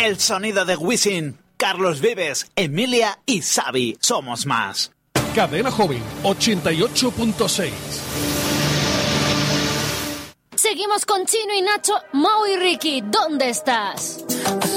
el sonido de Wisin, Carlos Vives, Emilia y Xavi. Somos más. Cadena Joven 88.6. Seguimos con Chino y Nacho. Mau y Ricky, ¿dónde estás?